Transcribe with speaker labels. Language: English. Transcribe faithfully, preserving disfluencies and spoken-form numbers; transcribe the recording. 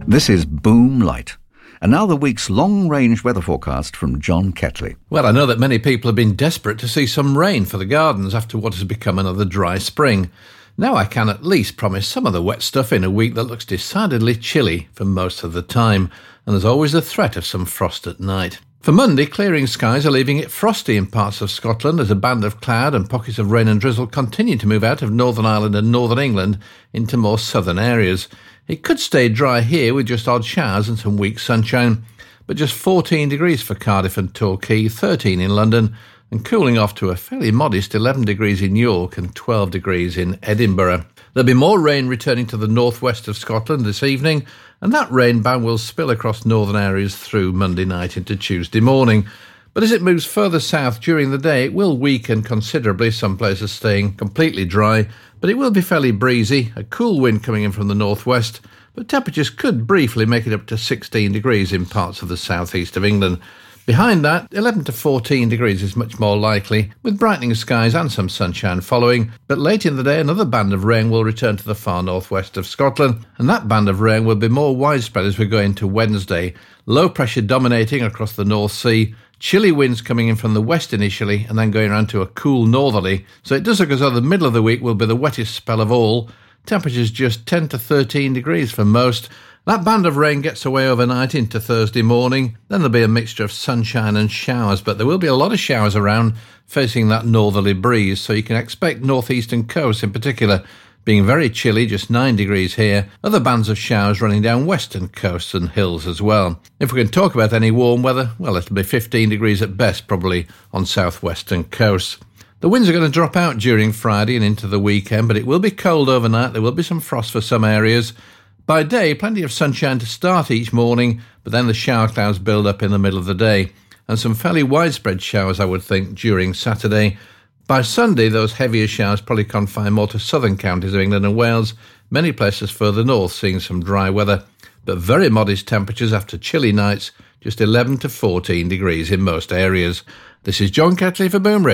Speaker 1: This is Boom Light. And now the week's long-range weather forecast from John Ketley.
Speaker 2: Well, I know that many people have been desperate to see some rain for the gardens after what has become another dry spring. Now I can at least promise some of the wet stuff in a week that looks decidedly chilly for most of the time, and there's always the threat of some frost at night. For Monday, clearing skies are leaving it frosty in parts of Scotland as a band of cloud and pockets of rain and drizzle continue to move out of Northern Ireland and Northern England into more southern areas. It could stay dry here with just odd showers and some weak sunshine, but just fourteen degrees for Cardiff and Torquay, thirteen in London, and cooling off to a fairly modest eleven degrees in York and twelve degrees in Edinburgh. There'll be more rain returning to the northwest of Scotland this evening, and that rain band will spill across northern areas through Monday night into Tuesday morning. But as it moves further south during the day, it will weaken considerably, some places staying completely dry, but it will be fairly breezy, a cool wind coming in from the northwest, but temperatures could briefly make it up to sixteen degrees in parts of the southeast of England. Behind that, eleven to fourteen degrees is much more likely, with brightening skies and some sunshine following, but late in the day another band of rain will return to the far northwest of Scotland, and that band of rain will be more widespread as we go into Wednesday. Low pressure dominating across the North Sea, chilly winds coming in from the west initially and then going around to a cool northerly, so it does look as though the middle of the week will be the wettest spell of all. Temperatures just ten to thirteen degrees for most. That band of rain gets away overnight into Thursday morning. Then there'll be a mixture of sunshine and showers, but there will be a lot of showers around facing that northerly breeze, so you can expect northeastern coasts in particular being very chilly, just nine degrees here. Other bands of showers running down western coasts and hills as well. If we can talk about any warm weather, well, it'll be fifteen degrees at best probably on southwestern coasts. The winds are going to drop out during Friday and into the weekend, but it will be cold overnight. There will be some frost for some areas. By day, plenty of sunshine to start each morning, but then the shower clouds build up in the middle of the day, and some fairly widespread showers, I would think, during Saturday. By Sunday, those heavier showers probably confine more to southern counties of England and Wales, many places further north seeing some dry weather, but very modest temperatures after chilly nights, just eleven to fourteen degrees in most areas. This is John Ketley for Boom Radio.